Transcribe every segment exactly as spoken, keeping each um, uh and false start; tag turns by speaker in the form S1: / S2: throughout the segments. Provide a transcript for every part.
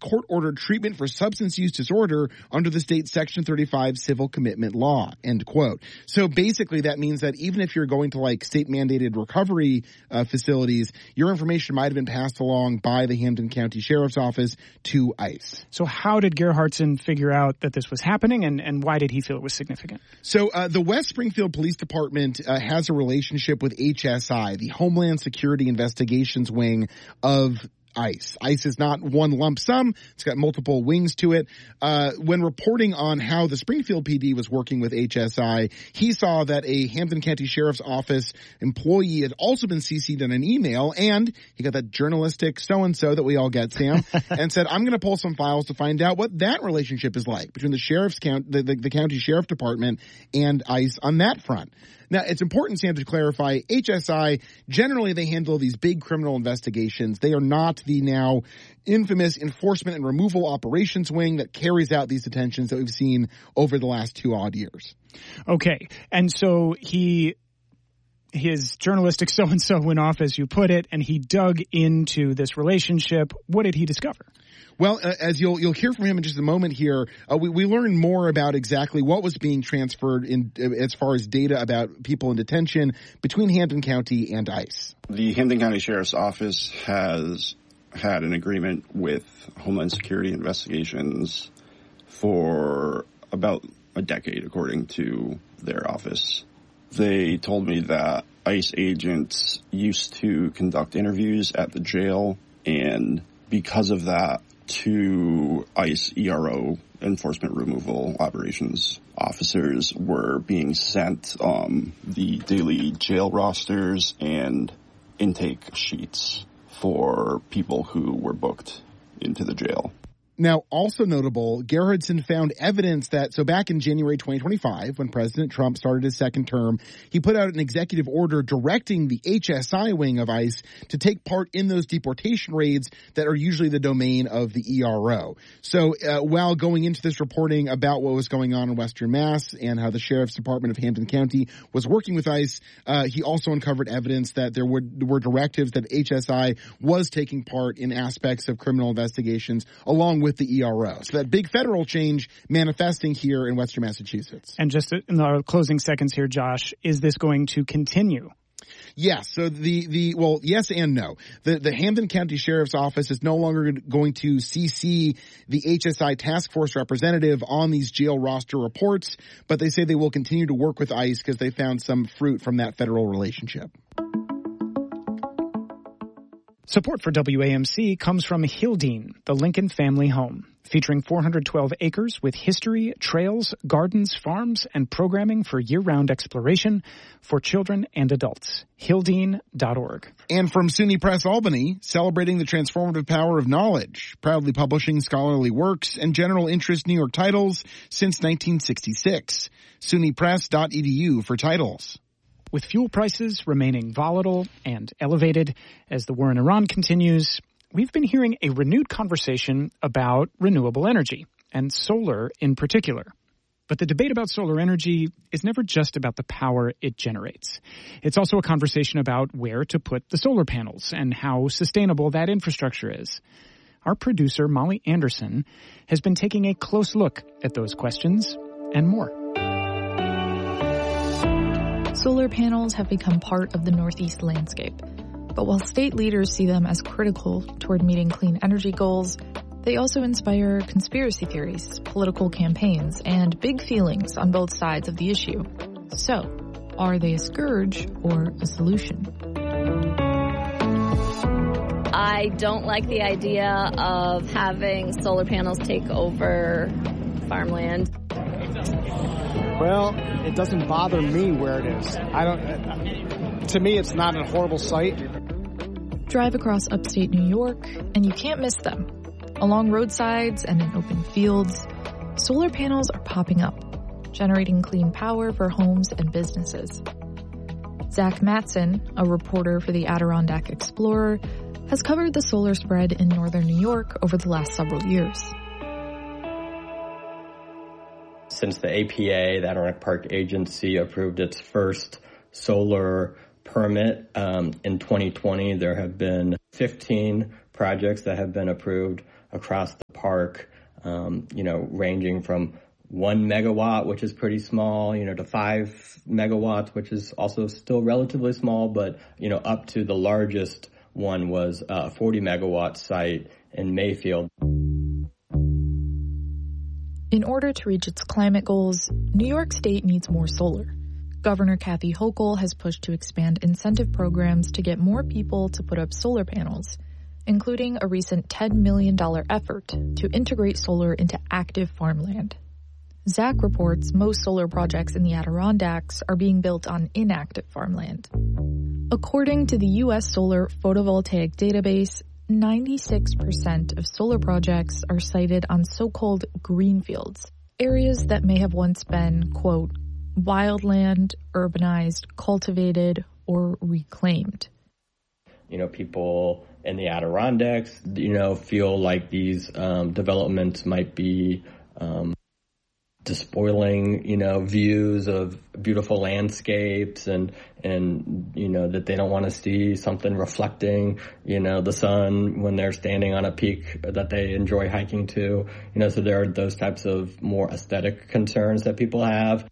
S1: court-ordered treatment for substance use disorder under the state's Section thirty-five civil commitment law, end quote. So basically that means that even if you're going to like state-mandated recovery uh, facilities, your information might have been passed along by the Hampden County Sheriff's Office to ICE.
S2: So how did Gerhardsen figure out that this was happening, and, and why did he feel it was significant?
S1: So uh, the West Springfield Police Department uh, has a relationship with H S I, the Homeland Security Investigations Wing of ICE. ICE is not one lump sum. It's got multiple wings to it. Uh, when reporting on how the Springfield P D was working with H S I, he saw that a Hampden County Sheriff's Office employee had also been C C'd in an email, and he got that journalistic so-and-so that we all get, Sam, and said, I'm going to pull some files to find out what that relationship is like between the sheriff's count, the, the, the county sheriff department and ICE on that front. Now, it's important, Sam, to clarify, H S I, generally they handle these big criminal investigations. They are not the now infamous enforcement and removal operations wing that carries out these detentions that we've seen over the last two odd years.
S2: Okay. And so he, his journalistic so-and-so went off, as you put it, and he dug into this relationship. What did he discover?
S1: Well, uh, as you'll you'll hear from him in just a moment here, uh, we, we learned more about exactly what was being transferred in uh, as far as data about people in detention between Hampden County and ICE.
S3: The Hampden County Sheriff's Office has had an agreement with Homeland Security Investigations for about a decade, according to their office. They told me that ICE agents used to conduct interviews at the jail, and because of that, two ICE E R O, enforcement removal operations officers, were being sent um, the daily jail rosters and intake sheets for people who were booked into the jail.
S1: Now, also notable, Gerhardsen found evidence that, so back in January twenty twenty-five, when President Trump started his second term, he put out an executive order directing the H S I wing of ICE to take part in those deportation raids that are usually the domain of the E R O. So uh, while going into this reporting about what was going on in Western Mass and how the Sheriff's Department of Hampden County was working with ICE, uh, he also uncovered evidence that there were, were directives that H S I was taking part in aspects of criminal investigations along with with the E R O. So that big federal change manifesting here in Western Massachusetts.
S2: And just in our closing seconds here, Josh, is this going to continue?
S1: Yes. So the, the, well, yes and no. The, the Hampden County Sheriff's Office is no longer going to C C the H S I task force representative on these jail roster reports, but they say they will continue to work with ICE because they found some fruit from that federal relationship.
S2: Support for W A M C comes from Hildene, the Lincoln family home, featuring four hundred twelve acres with history, trails, gardens, farms, and programming for year-round exploration for children and adults. Hildene dot org.
S1: And from SUNY Press Albany, celebrating the transformative power of knowledge, proudly publishing scholarly works and general interest New York titles since nineteen sixty-six. SUNY Press dot E D U for titles.
S2: With fuel prices remaining volatile and elevated as the war in Iran continues, we've been hearing a renewed conversation about renewable energy, and solar in particular. But the debate about solar energy is never just about the power it generates. It's also a conversation about where to put the solar panels and how sustainable that infrastructure is. Our producer, Molly Anderson, has been taking a close look at those questions and more.
S4: Solar panels have become part of the Northeast landscape. But while state leaders see them as critical toward meeting clean energy goals, they also inspire conspiracy theories, political campaigns, and big feelings on both sides of the issue. So, are they a scourge or a solution?
S5: I don't like the idea of having solar panels take over farmland.
S6: Well, it doesn't bother me where it is. I don't. To me, it's not a horrible sight.
S4: Drive across upstate New York, and you can't miss them. Along roadsides and in open fields, solar panels are popping up, generating clean power for homes and businesses. Zach Matson, a reporter for the Adirondack Explorer, has covered the solar spread in northern New York over the last several years.
S7: Since the A P A, the Adirondack Park Agency, approved its first solar permit um, in twenty twenty, there have been fifteen projects that have been approved across the park, um, you know, ranging from one megawatt, which is pretty small, you know, to five megawatts, which is also still relatively small, but, you know, up to the largest one was a forty megawatt site in Mayfield.
S4: In order to reach its climate goals, New York State needs more solar. Governor Kathy Hochul has pushed to expand incentive programs to get more people to put up solar panels, including a recent ten million dollars effort to integrate solar into active farmland. Zach reports most solar projects in the Adirondacks are being built on inactive farmland. According to the U S Solar Photovoltaic Database, ninety-six percent of solar projects are sited on so-called greenfields, areas that may have once been, quote, wildland, urbanized, cultivated, or reclaimed.
S7: You know, people in the Adirondacks, you know, feel like these um, developments might be um, despoiling, you know, views of beautiful landscapes and, and, you know, that they don't want to see something reflecting, you know, the sun when they're standing on a peak that they enjoy hiking to, you know, so there are those types of more aesthetic concerns that people have.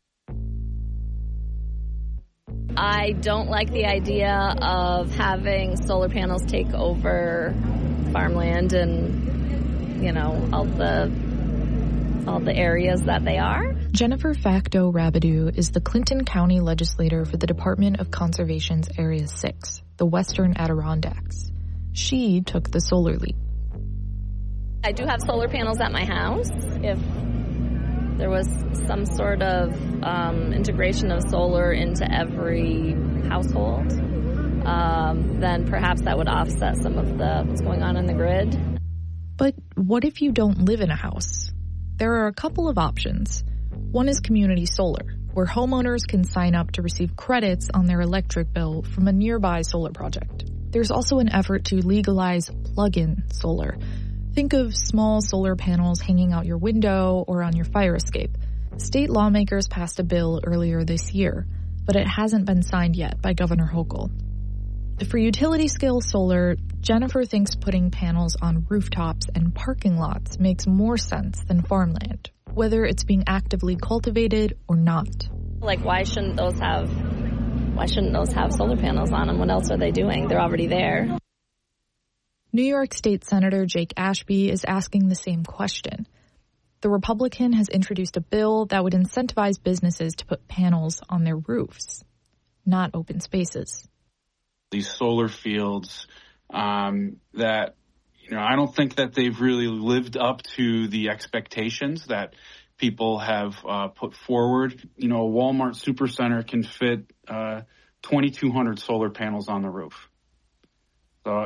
S5: I don't like the idea of having solar panels take over farmland and, you know, all the all the areas that they are.
S4: Jennifer Facto Rabideau is the Clinton County legislator for the Department of Conservation's Area six, the Western Adirondacks. She took the solar leap.
S5: I do have solar panels at my house. If there was some sort of um, integration of solar into every household, um, then perhaps that would offset some of the what's going on in the grid.
S4: But what if you don't live in a house? There are a couple of options. One is community solar, where homeowners can sign up to receive credits on their electric bill from a nearby solar project. There's also an effort to legalize plug-in solar. Think of small solar panels hanging out your window or on your fire escape. State lawmakers passed a bill earlier this year, but it hasn't been signed yet by Governor Hochul. For utility-scale solar, Jennifer thinks putting panels on rooftops and parking lots makes more sense than farmland, whether it's being actively cultivated or not.
S5: Like, why shouldn't those have, why shouldn't those have solar panels on them? What else are they doing? They're already there.
S4: New York State Senator Jake Ashby is asking the same question. The Republican has introduced a bill that would incentivize businesses to put panels on their roofs, not open spaces.
S8: These solar fields um, that, you know, I don't think that they've really lived up to the expectations that people have uh, put forward. You know, a Walmart Supercenter can fit uh, twenty-two hundred solar panels on the roof. So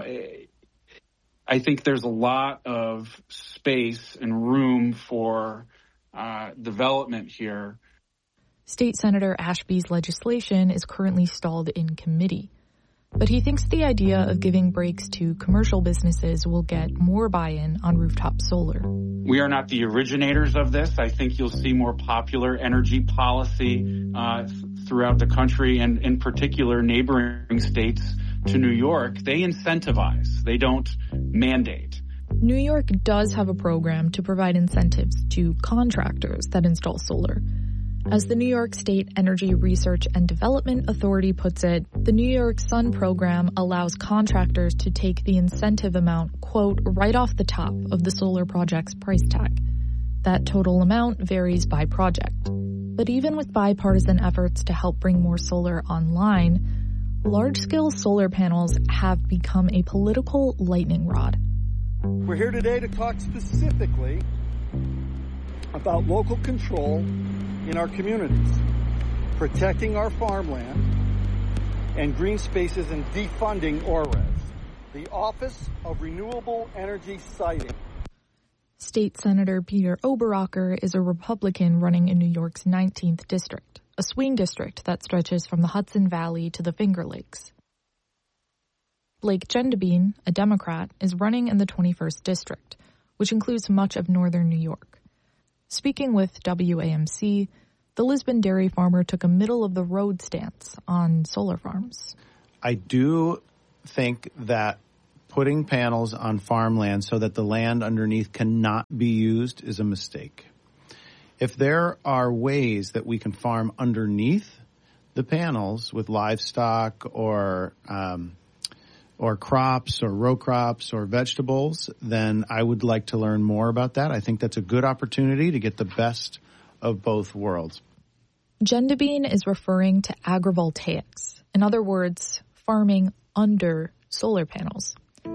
S8: I think there's a lot of space and room for uh, development here.
S4: State Senator Ashby's legislation is currently stalled in committee. But he thinks the idea of giving breaks to commercial businesses will get more buy-in on rooftop solar.
S8: We are not the originators of this. I think you'll see more popular energy policy uh, th- throughout the country, and in particular neighboring states to New York. They incentivize. They don't mandate.
S4: New York does have a program to provide incentives to contractors that install solar. As the New York State Energy Research and Development Authority puts it, the New York Sun program allows contractors to take the incentive amount, quote, right off the top of the solar project's price tag. That total amount varies by project. But even with bipartisan efforts to help bring more solar online, large-scale solar panels have become a political lightning rod.
S9: We're here today to talk specifically about local control in our communities, protecting our farmland and green spaces, and defunding O R E S, the Office of Renewable Energy Siting.
S4: State Senator Peter Oberacker is a Republican running in New York's nineteenth District, a swing district that stretches from the Hudson Valley to the Finger Lakes. Blake Gendebien, a Democrat, is running in the twenty-first District, which includes much of northern New York. Speaking with W A M C, the Lisbon dairy farmer took a middle-of-the-road stance on solar farms.
S10: I do think that putting panels on farmland so that the land underneath cannot be used is a mistake. If there are ways that we can farm underneath the panels with livestock or um, or crops or row crops or vegetables, then I would like to learn more about that. I think that's a good opportunity to get the best of both worlds.
S4: Gendabine is referring to agrivoltaics. In other words, farming under solar panels.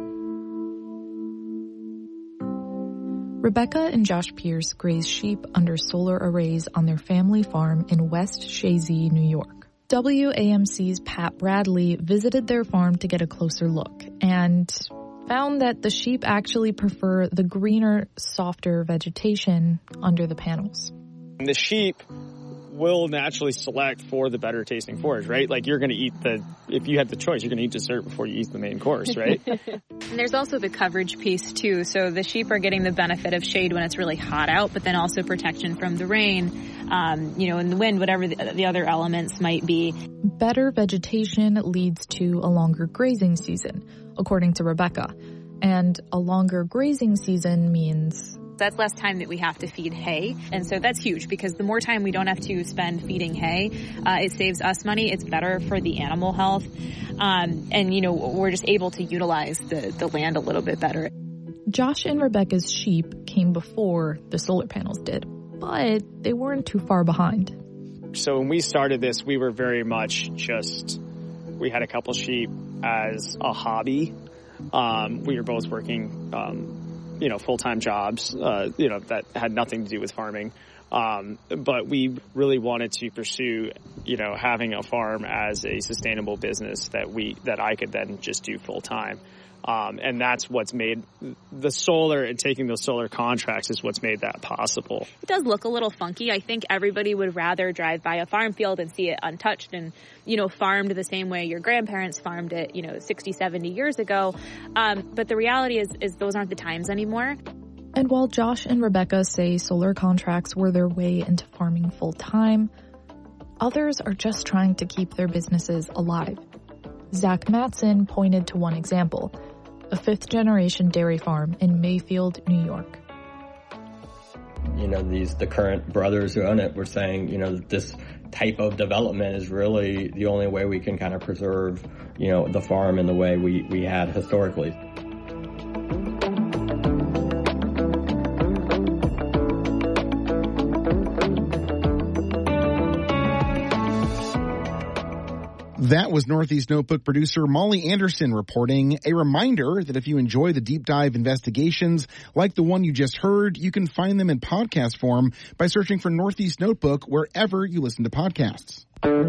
S4: Rebecca and Josh Pierce graze sheep under solar arrays on their family farm in West Shazy, New York. W A M C's Pat Bradley visited their farm to get a closer look and found that the sheep actually prefer the greener, softer vegetation under the panels.
S11: The sheep will naturally select for the better tasting forage, right? Like you're going to eat the, if you had the choice, you're going to eat dessert before you eat the main course, right?
S12: And there's also the coverage piece too. So the sheep are getting the benefit of shade when it's really hot out, but then also protection from the rain, um, you know, and the wind, whatever the, the other elements might be.
S4: Better vegetation leads to a longer grazing season, according to Rebecca. And a longer grazing season means
S12: that's less time that we have to feed hay. And so that's huge because the more time we don't have to spend feeding hay, uh, it saves us money. It's better for the animal health. Um, and, you know, we're just able to utilize the, the land a little bit better.
S4: Josh and Rebecca's sheep came before the solar panels did, but they weren't too far behind.
S11: So when we started this, we were very much just, we had a couple sheep as a hobby. Um, we were both working, um, you know, full-time jobs, uh, you know, that had nothing to do with farming. Um, but we really wanted to pursue, you know, having a farm as a sustainable business that we, that I could then just do full-time. Um, and that's what's made the solar and taking those solar contracts is what's made that possible.
S12: It does look a little funky. I think everybody would rather drive by a farm field and see it untouched and, you know, farmed the same way your grandparents farmed it, you know, sixty, seventy years ago. Um, but the reality is, is those aren't the times anymore.
S4: And while Josh and Rebecca say solar contracts were their way into farming full time, others are just trying to keep their businesses alive. Zach Matson pointed to one example, a fifth-generation dairy farm in Mayfield, New York.
S7: You know, these the current brothers who own it were saying, you know, this type of development is really the only way we can kind of preserve, you know, the farm in the way we, we had historically.
S1: That was Northeast Notebook producer Molly Anderson reporting. A reminder that if you enjoy the deep dive investigations like the one you just heard, you can find them in podcast form by searching for Northeast Notebook wherever you listen to podcasts.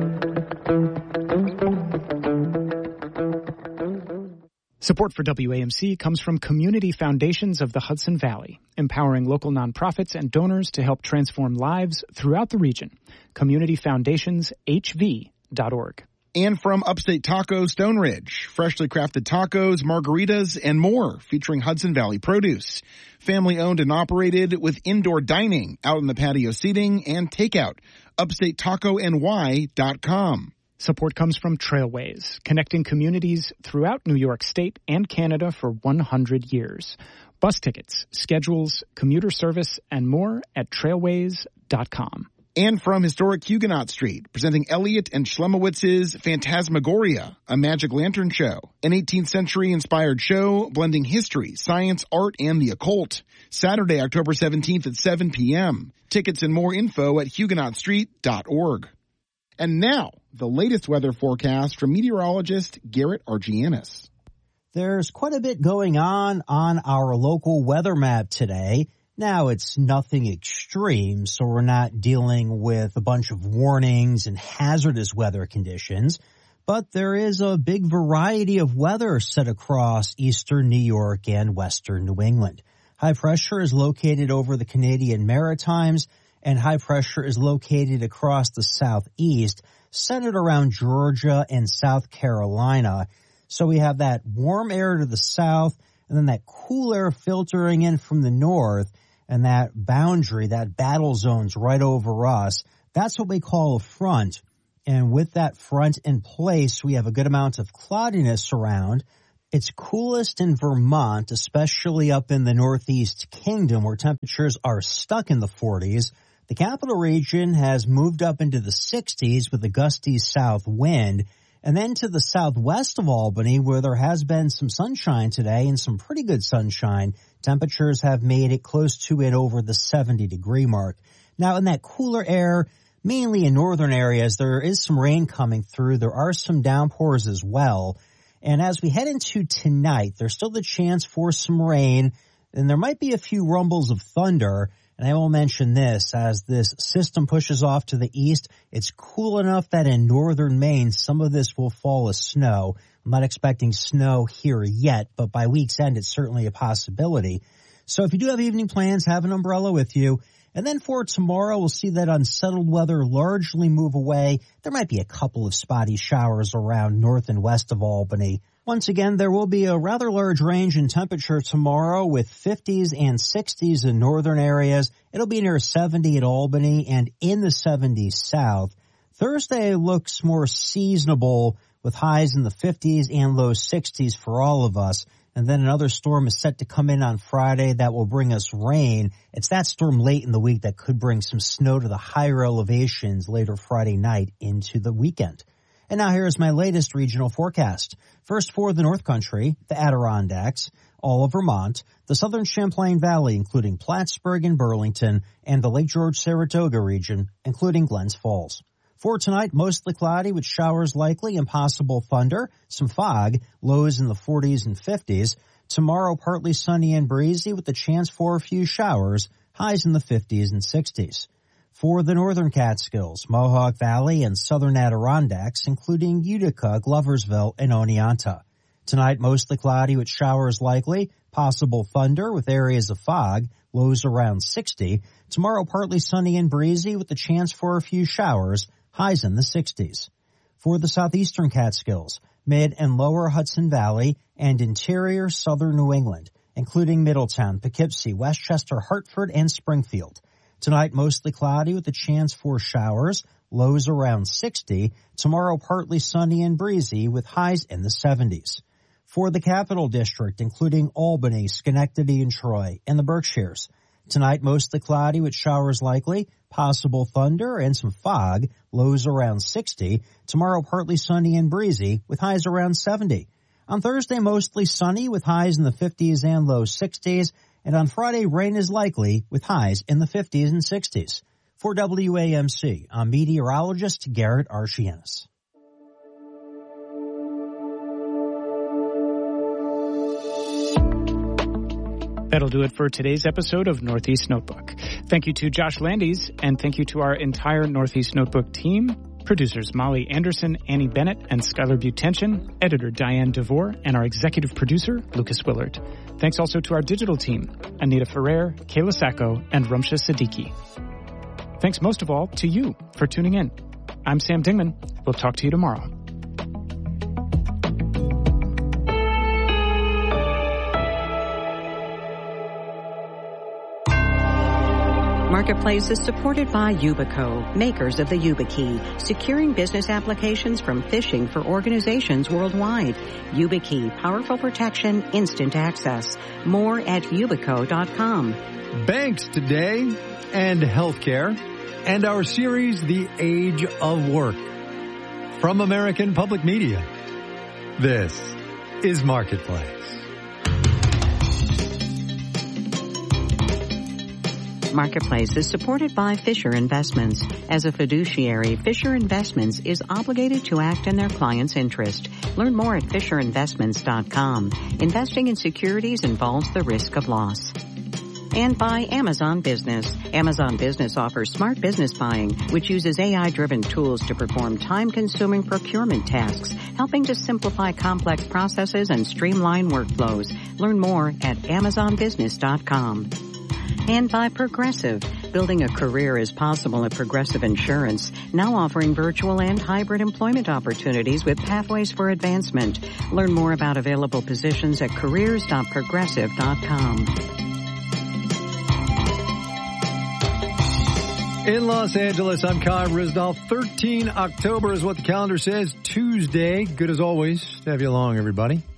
S2: Support for W A M C comes from Community Foundations of the Hudson Valley, empowering local nonprofits and donors to help transform lives throughout the region. community foundations h v dot org.
S1: And from Upstate Taco, Stone Ridge, freshly crafted tacos, margaritas, and more, featuring Hudson Valley produce. Family owned and operated with indoor dining, out in the patio seating, and takeout. upstate taco n y dot com.
S2: Support comes from Trailways, connecting communities throughout New York State and Canada for one hundred years. Bus tickets, schedules, commuter service, and more at trailways dot com.
S1: And from historic Huguenot Street, presenting Elliot and Schlemowitz's Phantasmagoria, a magic lantern show. An eighteenth century inspired show blending history, science, art, and the occult. Saturday, October seventeenth at seven p.m. Tickets and more info at huguenot street dot org. And now, the latest weather forecast from meteorologist Garrett Argianis.
S13: There's quite a bit going on on our local weather map today. Now, it's nothing extreme, so we're not dealing with a bunch of warnings and hazardous weather conditions, but there is a big variety of weather set across eastern New York and western New England. High pressure is located over the Canadian Maritimes, and high pressure is located across the southeast, centered around Georgia and South Carolina. So we have that warm air to the south, and then that cool air filtering in from the north, and that boundary, that battle zone's right over us. That's what we call a front. And with that front in place, we have a good amount of cloudiness around. It's coolest in Vermont, especially up in the Northeast Kingdom where temperatures are stuck in the forties. The capital region has moved up into the sixties with a gusty south wind. And then to the southwest of Albany, where there has been some sunshine today and some pretty good sunshine, temperatures have made it close to it over the seventy degree mark. Now, in that cooler air, mainly in northern areas, there is some rain coming through. There are some downpours as well. And as we head into tonight, there's still the chance for some rain, and there might be a few rumbles of thunder. And I will mention this, as this system pushes off to the east, it's cool enough that in northern Maine, some of this will fall as snow. I'm not expecting snow here yet, but by week's end, it's certainly a possibility. So if you do have evening plans, have an umbrella with you. And then for tomorrow, we'll see that unsettled weather largely move away. There might be a couple of spotty showers around north and west of Albany. Once again, there will be a rather large range in temperature tomorrow with fifties and sixties in northern areas. It'll be near seventy at Albany and in the seventies south. Thursday looks more seasonable with highs in the fifties and low sixties for all of us. And then another storm is set to come in on Friday that will bring us rain. It's that storm late in the week that could bring some snow to the higher elevations later Friday night into the weekend. And now here's my latest regional forecast. First for the North Country, the Adirondacks, all of Vermont, the southern Champlain Valley, including Plattsburgh and Burlington, and the Lake George-Saratoga region, including Glens Falls. For tonight, mostly cloudy with showers likely and possible thunder, some fog, lows in the forties and fifties. Tomorrow, partly sunny and breezy with the chance for a few showers, highs in the fifties and sixties. For the northern Catskills, Mohawk Valley, and southern Adirondacks, including Utica, Gloversville, and Oneonta. Tonight, mostly cloudy with showers likely, possible thunder with areas of fog, lows around sixty. Tomorrow, partly sunny and breezy with the chance for a few showers, highs in the sixties. For the southeastern Catskills, mid and lower Hudson Valley, and interior southern New England, including Middletown, Poughkeepsie, Westchester, Hartford, and Springfield. Tonight, mostly cloudy with a chance for showers, lows around sixty. Tomorrow, partly sunny and breezy with highs in the seventies. For the Capital District, including Albany, Schenectady, and Troy, and the Berkshires. Tonight, mostly cloudy with showers likely, possible thunder and some fog, lows around sixty. Tomorrow, partly sunny and breezy with highs around seventy. On Thursday, mostly sunny with highs in the fifties and low sixties. And on Friday, rain is likely with highs in the fifties and sixties. For W A M C, I'm meteorologist Garrett Archianis.
S2: That'll do it for today's episode of Northeast Notebook. Thank you to Josh Landis, and thank you to our entire Northeast Notebook team. Producers Molly Anderson, Annie Bennett, and Skylar Butension. Editor Diane DeVore, and our executive producer, Lucas Willard. Thanks also to our digital team, Anita Ferrer, Kayla Sacco, and Rumsha Siddiqui. Thanks most of all to you for tuning in. I'm Sam Dingman. We'll talk to you tomorrow.
S14: Marketplace is supported by Yubico, makers of the YubiKey, securing business applications from phishing for organizations worldwide. YubiKey, powerful protection, instant access. More at yubico dot com.
S15: Banks today and healthcare, and our series, The Age of Work. From American Public Media, this is Marketplace.
S14: Marketplace is supported by Fisher Investments. As a fiduciary, Fisher Investments is obligated to act in their client's interest. Learn more at fisher investments dot com. Investing in securities involves the risk of loss. And by Amazon Business. Amazon Business offers smart business buying, which uses A I-driven tools to perform time-consuming procurement tasks, helping to simplify complex processes and streamline workflows. Learn more at amazon business dot com. And by Progressive. Building a career is possible at Progressive Insurance, now offering virtual and hybrid employment opportunities with pathways for advancement. Learn more about available positions at careers dot progressive dot com.
S15: In Los Angeles, I'm Kai Risdall. thirteen October is what the calendar says. Tuesday. Good as always to have you along, everybody.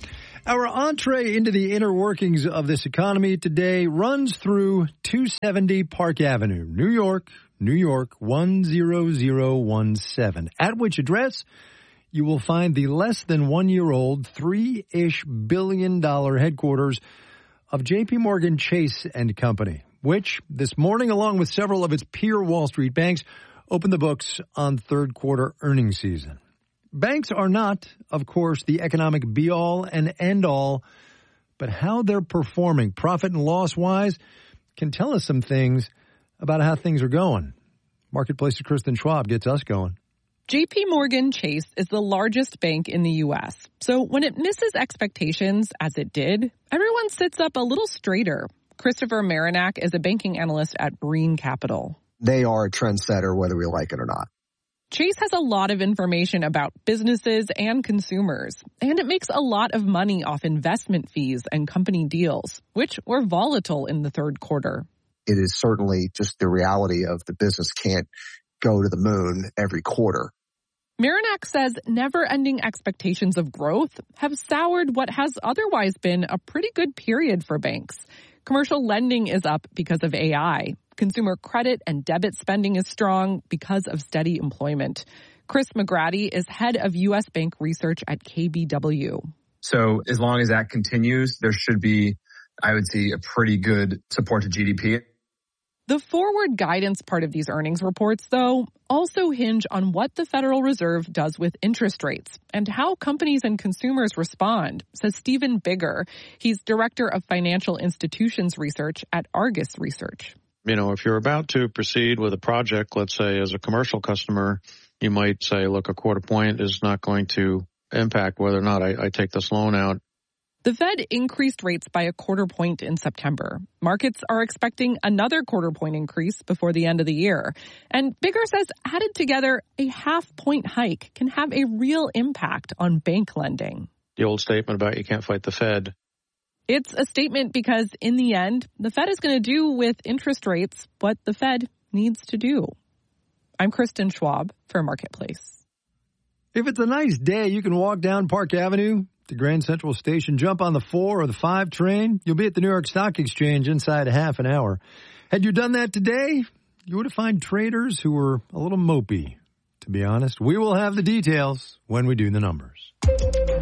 S15: Our entree into the inner workings of this economy today runs through two seventy Park Avenue, New York, New York, one zero zero one seven, at which address you will find the less than one-year-old three-ish billion dollar headquarters of J P. Morgan Chase and Company, which this morning, along with several of its peer Wall Street banks, opened the books on third quarter earnings season. Banks are not, of course, the economic be-all and end-all, but how they're performing profit and loss-wise can tell us some things about how things are going. Marketplace's Kristen Schwab gets us going.
S16: J P. Morgan Chase is the largest bank in the U S, so when it misses expectations, as it did, everyone sits up a little straighter. Christopher Marinac is a banking analyst at Breen Capital.
S17: They are a trendsetter, whether we like it or not.
S16: Chase has a lot of information about businesses and consumers, and it makes a lot of money off investment fees and company deals, which were volatile in the third quarter.
S17: It is certainly just the reality of the business can't go to the moon every quarter.
S16: Marinac says never-ending expectations of growth have soured what has otherwise been a pretty good period for banks. Commercial lending is up because of A I. Consumer credit and debit spending is strong because of steady employment. Chris McGratty is head of U S Bank research at K B W.
S18: So as long as that continues, there should be, I would say, a pretty good support to G D P.
S16: The forward guidance part of these earnings reports, though, also hinge on what the Federal Reserve does with interest rates and how companies and consumers respond, says Stephen Bigger. He's director of financial institutions research at Argus Research.
S19: You know, if you're about to proceed with a project, let's say as a commercial customer, you might say, look, a quarter point is not going to impact whether or not I, I take this loan out.
S16: The Fed increased rates by a quarter point in September. Markets are expecting another quarter point increase before the end of the year. And Bigger says added together, a half point hike can have a real impact on bank lending.
S19: The old statement about you can't fight the Fed.
S16: It's a statement because in the end, the Fed is going to do with interest rates what the Fed needs to do. I'm Kristen Schwab for Marketplace.
S15: If it's a nice day, you can walk down Park Avenue to Grand Central Station, jump on the four or the five train. You'll be at the New York Stock Exchange inside a half an hour. Had you done that today, you would have found traders who were a little mopey, to be honest. We will have the details when we do the numbers.